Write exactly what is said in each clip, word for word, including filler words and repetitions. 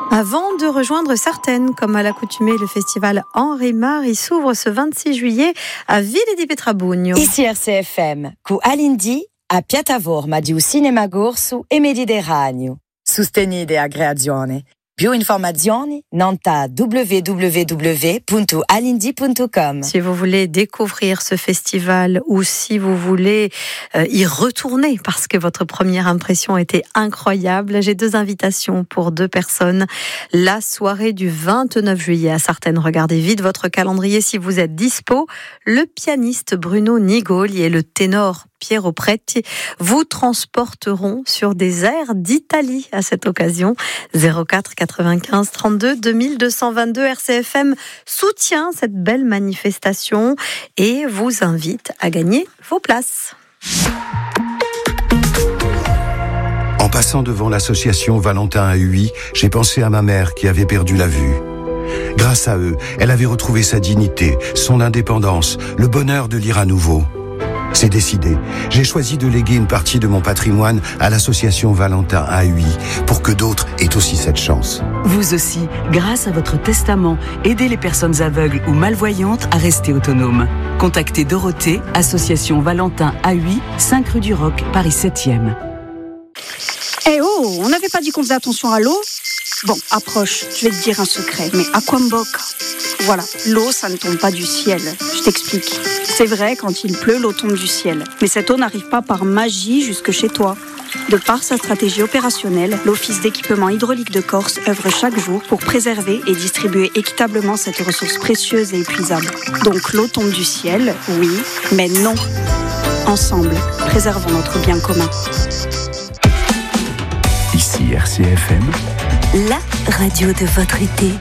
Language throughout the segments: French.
Avant de rejoindre Sartène, comme à l'accoutumée, le festival Henri Mar s'ouvre ce vingt-six juillet à Ville di Pietrabugno. Ici R C F M, cu Alindi a piattaforma di un cinema corso e mediterraneo. Sostenide a creazione. Più informazioni, nanta w w w punto alindi punto com. Si vous voulez découvrir ce festival ou si vous voulez euh, y retourner parce que votre première impression était incroyable, j'ai deux invitations pour deux personnes. La soirée du vingt-neuf juillet à Sartène, regardez vite votre calendrier si vous êtes dispo. Le pianiste Bruno Nigoli et le ténor Piero Preti vous transporteront sur des airs d'Italie à cette occasion. zéro quatre quatre-vingt-quinze trente-deux deux mille deux cent vingt-deux R C F M soutient cette belle manifestation et vous invite à gagner vos places. En passant devant l'association Valentin à Huy, j'ai pensé à ma mère qui avait perdu la vue. Grâce à eux, elle avait retrouvé sa dignité, son indépendance, le bonheur de lire à nouveau. C'est décidé. J'ai choisi de léguer une partie de mon patrimoine à l'association Valentin à Huy pour que d'autres aient aussi cette chance. Vous aussi, grâce à votre testament, aidez les personnes aveugles ou malvoyantes à rester autonomes. Contactez Dorothée, association Valentin à Huy, cinq rue du Roc, Paris septième. Eh oh, on n'avait pas dit qu'on faisait attention à l'eau ? Bon, approche, je vais te dire un secret, mais aquamboca. Voilà, l'eau, ça ne tombe pas du ciel. Je t'explique. C'est vrai, quand il pleut, l'eau tombe du ciel. Mais cette eau n'arrive pas par magie jusque chez toi. De par sa stratégie opérationnelle, l'Office d'équipement hydraulique de Corse œuvre chaque jour pour préserver et distribuer équitablement cette ressource précieuse et épuisable. Donc l'eau tombe du ciel, oui, mais non. Ensemble, préservons notre bien commun. Ici R C F M, la radio de votre été.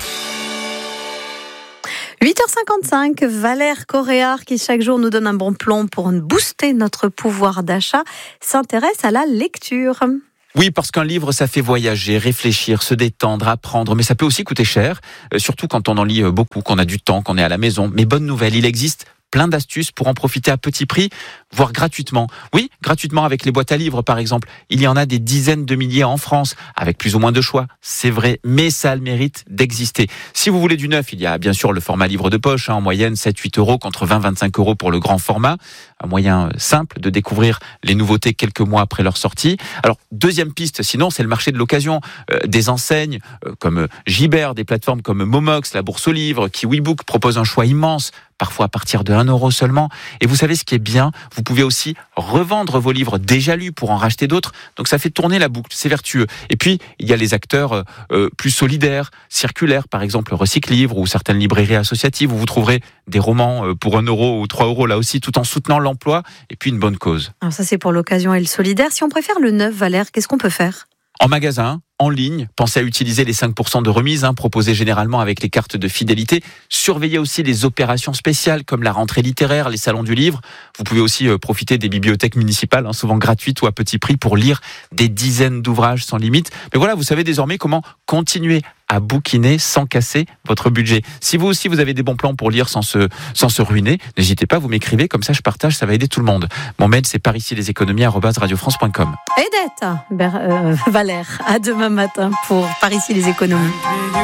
huit heures cinquante-cinq, Valère Coréard, qui chaque jour nous donne un bon plan pour booster notre pouvoir d'achat, s'intéresse à la lecture. Oui, parce qu'un livre, ça fait voyager, réfléchir, se détendre, apprendre, mais ça peut aussi coûter cher, euh, surtout quand on en lit beaucoup, qu'on a du temps, qu'on est à la maison. Mais bonne nouvelle, il existe plein d'astuces pour en profiter à petit prix, voire gratuitement. Oui, gratuitement avec les boîtes à livres, par exemple. Il y en a des dizaines de milliers en France, avec plus ou moins de choix. C'est vrai, mais ça a le mérite d'exister. Si vous voulez du neuf, il y a bien sûr le format livre de poche, hein, en moyenne sept à huit euros contre vingt à vingt-cinq euros pour le grand format. Un moyen simple de découvrir les nouveautés quelques mois après leur sortie. Alors, deuxième piste, sinon, c'est le marché de l'occasion. Euh, des enseignes euh, comme Gibert, des plateformes comme Momox, la Bourse aux livres, KiwiBook proposent un choix immense, parfois à partir de un euro seulement. Et vous savez ce qui est bien, vous pouvez aussi revendre vos livres déjà lus pour en racheter d'autres. Donc ça fait tourner la boucle, c'est vertueux. Et puis, il y a les acteurs euh, plus solidaires, circulaires, par exemple Recycle Livre ou certaines librairies associatives où vous trouverez des romans euh, pour un euro ou trois euros là aussi, tout en soutenant l'emploi et puis une bonne cause. Alors ça, c'est pour l'occasion et le solidaire. Si on préfère le neuf, Valère, qu'est-ce qu'on peut faire ? En magasin, en ligne, pensez à utiliser les cinq pour cent de remise hein, proposés généralement avec les cartes de fidélité. Surveillez aussi les opérations spéciales comme la rentrée littéraire, les salons du livre. Vous pouvez aussi euh, profiter des bibliothèques municipales, hein, souvent gratuites ou à petit prix, pour lire des dizaines d'ouvrages sans limite. Mais voilà, vous savez désormais comment continuer à bouquiner sans casser votre budget. Si vous aussi vous avez des bons plans pour lire sans se, sans se ruiner, n'hésitez pas, vous m'écrivez, comme ça je partage, ça va aider tout le monde. Mon mail c'est par ici les économies arobase radio france point com. Edette, Ber- euh, Valère, à demain matin pour Par ici les économies.